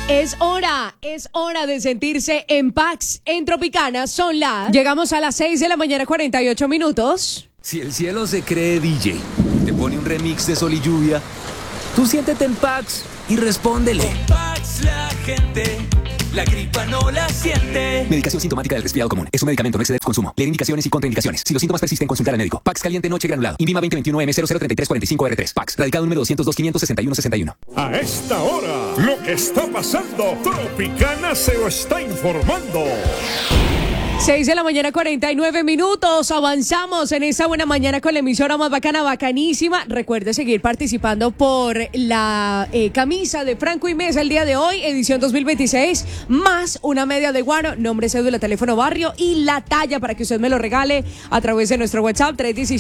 Es hora de sentirse en Pax en Tropicana. Llegamos a las 6 de la mañana, 48 minutos. Si el cielo se cree DJ, te pone un remix de Sol y Lluvia, tú siéntete en Pax y respóndele. Con Pax la gente, la gripa no la siente. Medicación sintomática del resfriado común. Es un medicamento, no exceder su consumo. Leer indicaciones y contraindicaciones. Si los síntomas persisten, consultar al médico. Pax caliente noche granulado. INVIMA 2021-M003345R3. Pax. Radicado número 202-561-61. A esta hora, lo que está pasando, Tropicana se lo está informando. 6 de la mañana, 49 minutos. Avanzamos en esta buena mañana con la emisora más bacana, bacanísima. Recuerde seguir participando por la camisa de Franco y Mesa el día de hoy, edición 2026, más una media de guaro, nombre, cédula, teléfono, barrio y la talla para que usted me lo regale a través de nuestro WhatsApp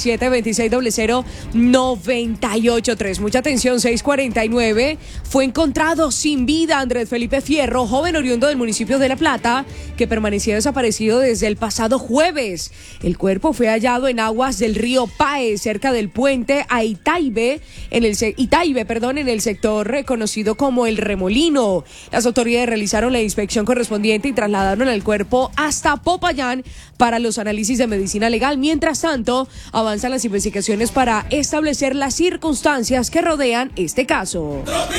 317-2600-983. Mucha atención, 649. Fue encontrado sin vida Andrés Felipe Fierro, joven oriundo del municipio de La Plata, que permanecía desaparecido desde el pasado jueves. El cuerpo fue hallado en aguas del río Pae, cerca del puente a Itaibe, en el sector conocido como El Remolino. Las autoridades realizaron la inspección correspondiente y trasladaron el cuerpo hasta Popayán para los análisis de medicina legal. Mientras tanto, avanzan las investigaciones para establecer las circunstancias que rodean este caso.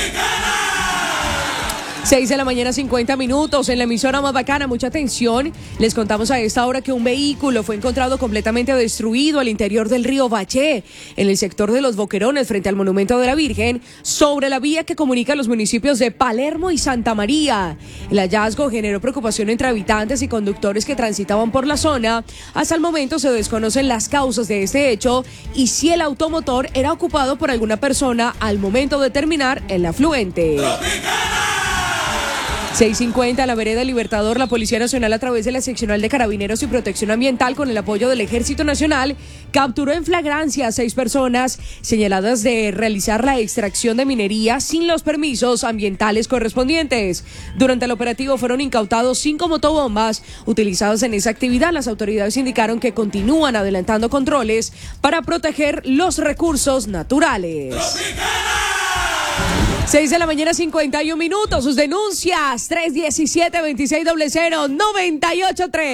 6 de la mañana, 50 minutos, en la emisora más bacana. Mucha atención. Les contamos a esta hora que un vehículo fue encontrado completamente destruido al interior del río Baché, en el sector de Los Boquerones, frente al Monumento de la Virgen, sobre la vía que comunica los municipios de Palermo y Santa María. El hallazgo generó preocupación entre habitantes y conductores que transitaban por la zona. Hasta el momento se desconocen las causas de este hecho y si el automotor era ocupado por alguna persona al momento de terminar el afluente. 6:50, la vereda Libertador, la Policía Nacional a través de la Seccional de Carabineros y Protección Ambiental con el apoyo del Ejército Nacional capturó en flagrancia a 6 personas señaladas de realizar la extracción de minería sin los permisos ambientales correspondientes. Durante el operativo fueron incautados 5 motobombas utilizadas en esa actividad. Las autoridades indicaron que continúan adelantando controles para proteger los recursos naturales. 6 de la mañana, 51 minutos. Sus denuncias, 317-2600-983.